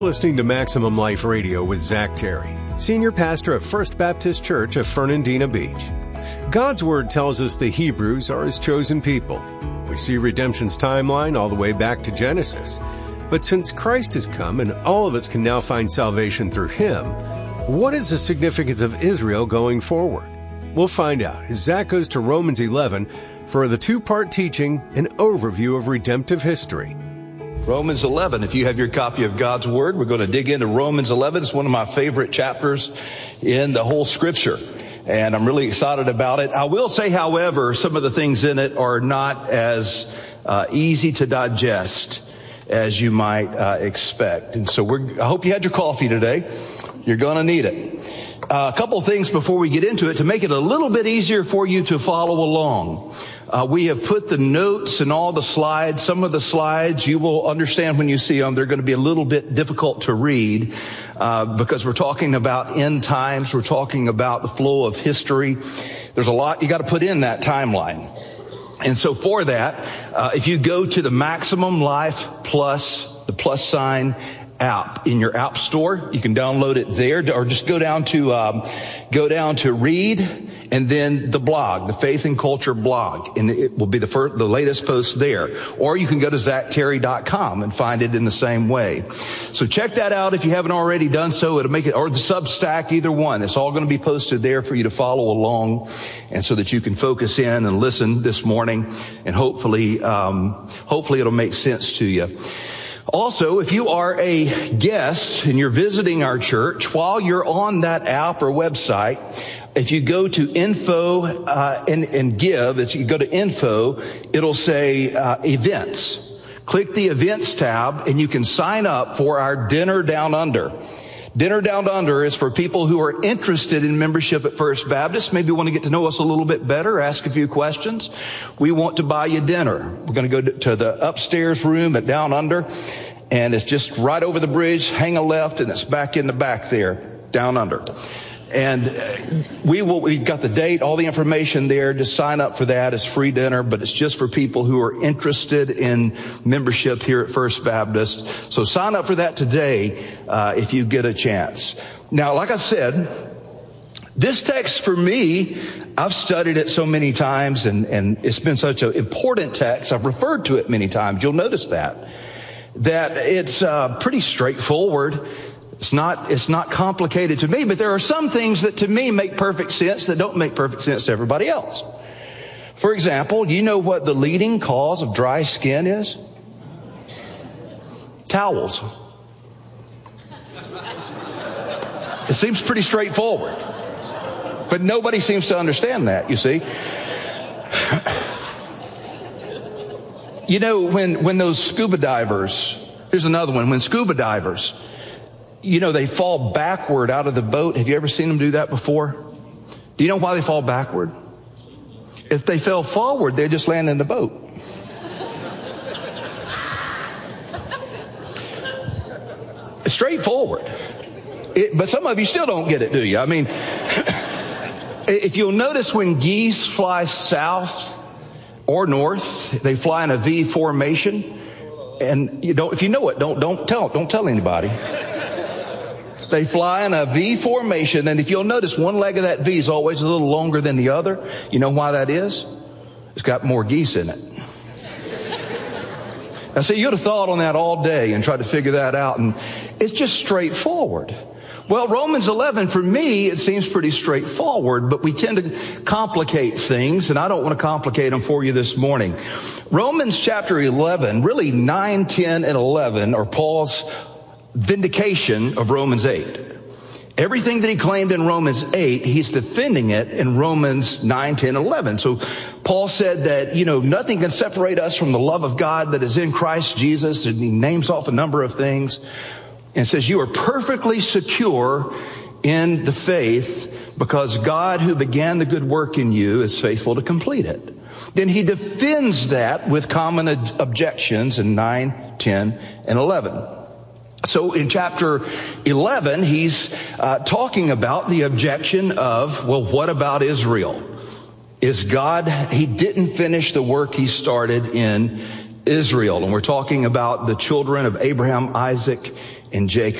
Listening to Maximum Life Radio with Zach Terry, Senior Pastor of First Baptist Church of Fernandina Beach. God's Word tells us the Hebrews are His chosen people. We see redemption's timeline all the way back to Genesis. But since Christ has come and all of us can now find salvation through Him, what is the significance of Israel going forward? We'll find out as Zach goes to Romans 11 for the two-part teaching and overview of redemptive history. Romans 11, if you have your copy of God's Word, we're going to dig into Romans 11. It's one of my favorite chapters in the whole Scripture, and I'm really excited about it. I will say, however, some of the things in it are not as easy to digest as you might expect. And so I hope you had your coffee today. You're going to need it. A couple of things before we get into it to make it a little bit easier for you to follow along. We have put the notes and all the slides. Some of the slides you will understand when you see them. They're going to be a little bit difficult to read because we're talking about end times. We're talking about the flow of history. There's a lot you got to put in that timeline. And so for that, if you go to the Maximum Life Plus, the plus sign app in your app store, you can download it there, or just go down to read, and then the blog, the Faith and Culture blog, and it will be the latest post there. Or you can go to ZachTerry.com and find it in the same way. So check that out if you haven't already done so. It'll make it, or the Substack, either one. It's all going to be posted there for you to follow along, and so that you can focus in and listen this morning, and hopefully it'll make sense to you. Also, if you are a guest and you're visiting our church, while you're on that app or website, if you go to info and give, if you go to info, it'll say events. Click the events tab and you can sign up for our Dinner Down Under. Dinner Down Under is for people who are interested in membership at First Baptist, maybe want to get to know us a little bit better, ask a few questions. We want to buy you dinner. We're going to go to the upstairs room at Down Under, and it's just right over the bridge, hang a left, and it's back in the back there, Down Under. And we've got the date, all the information there. Just sign up for that. It's free dinner, but it's just for people who are interested in membership here at First Baptist. So sign up for that today, if you get a chance. Now, like I said, this text for me, I've studied it so many times, and it's been such an important text. I've referred to it many times. You'll notice that it's pretty straightforward. It's not complicated to me, but there are some things that to me make perfect sense that don't make perfect sense to everybody else. For example, do you know what the leading cause of dry skin is? Towels. It seems pretty straightforward, but nobody seems to understand that, you see. You know, when those scuba divers, here's another one, when scuba divers, you know, they fall backward out of the boat. Have you ever seen them do that before? Do you know why they fall backward? If they fell forward, they'd just land in the boat. It's straightforward. But some of you still don't get it, do you? I mean, if you'll notice when geese fly south or north, they fly in a V formation. And if you know it, don't tell anybody. They fly in a V formation, and if you'll notice, one leg of that V is always a little longer than the other. You know why that is? It's got more geese in it. Now, see, you'd have thought on that all day and tried to figure that out, and it's just straightforward. Well, Romans 11, for me, it seems pretty straightforward, but we tend to complicate things, and I don't want to complicate them for you this morning. Romans chapter 11, really 9, 10, and 11 are Paul's vindication of Romans 8. Everything that he claimed in Romans 8, he's defending it in Romans 9, 10, 11. So Paul said that, nothing can separate us from the love of God that is in Christ Jesus. And he names off a number of things and says, you are perfectly secure in the faith because God who began the good work in you is faithful to complete it. Then he defends that with common objections in 9, 10, and 11. So in chapter 11, he's talking about the objection of, well, what about Israel? He didn't finish the work he started in Israel. And we're talking about the children of Abraham, Isaac, in Jacob.